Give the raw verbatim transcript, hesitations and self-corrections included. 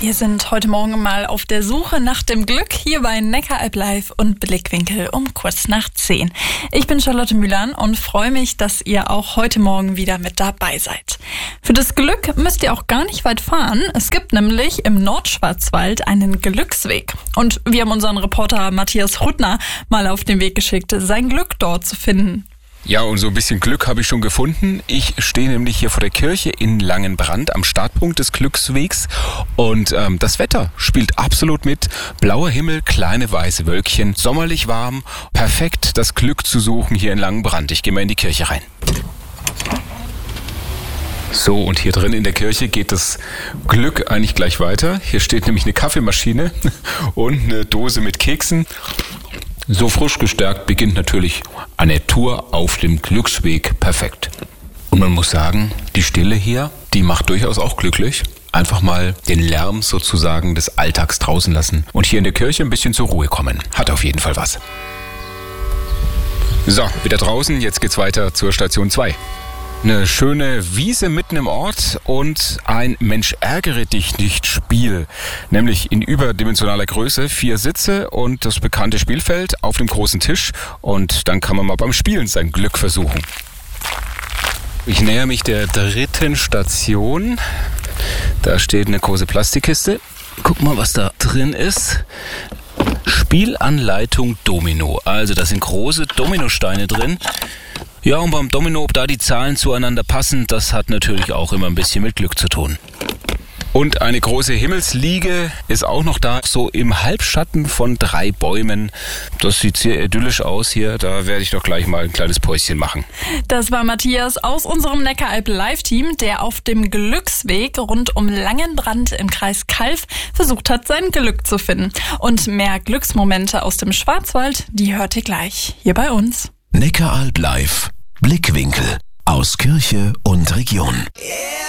Wir sind heute Morgen mal auf der Suche nach dem Glück hier bei Neckaralb Live und Blickwinkel um kurz nach zehn. Ich bin Charlotte Mühlern und freue mich, dass ihr auch heute Morgen wieder mit dabei seid. Für das Glück müsst ihr auch gar nicht weit fahren. Es gibt nämlich im Nordschwarzwald einen Glücksweg. Und wir haben unseren Reporter Matthias Ruttner mal auf den Weg geschickt, sein Glück dort zu finden. Ja, und so ein bisschen Glück habe ich schon gefunden. Ich stehe nämlich hier vor der Kirche in Langenbrand am Startpunkt des Glückswegs und ähm, das Wetter spielt absolut mit. Blauer Himmel, kleine weiße Wölkchen, sommerlich warm, perfekt das Glück zu suchen hier in Langenbrand. Ich gehe mal in die Kirche rein. So, und hier drin in der Kirche geht das Glück eigentlich gleich weiter. Hier steht nämlich eine Kaffeemaschine und eine Dose mit Keksen. So frisch gestärkt beginnt natürlich eine Tour auf dem Glücksweg perfekt. Und man muss sagen, die Stille hier, die macht durchaus auch glücklich. Einfach mal den Lärm sozusagen des Alltags draußen lassen und hier in der Kirche ein bisschen zur Ruhe kommen. Hat auf jeden Fall was. So, wieder draußen, jetzt geht's weiter zur Station zwei. Eine schöne Wiese mitten im Ort und ein Mensch ärgere dich nicht Spiel, nämlich in überdimensionaler Größe, vier Sitze und das bekannte Spielfeld auf dem großen Tisch und dann kann man mal beim Spielen sein Glück versuchen. Ich näher mich der dritten Station, da steht eine große Plastikkiste, guck mal was da drin ist. Spielanleitung Domino, also da sind große Dominosteine drin. Ja, und beim Domino, ob da die Zahlen zueinander passen, das hat natürlich auch immer ein bisschen mit Glück zu tun. Und eine große Himmelsliege ist auch noch da, so im Halbschatten von drei Bäumen. Das sieht sehr idyllisch aus hier, da werde ich doch gleich mal ein kleines Päuschen machen. Das war Matthias aus unserem Neckaralb Live-Team, der auf dem Glücksweg rund um Langenbrand im Kreis Calw versucht hat, sein Glück zu finden. Und mehr Glücksmomente aus dem Schwarzwald, die hört ihr gleich hier bei uns. Neckaralb Live, Blickwinkel aus Kirche und Region.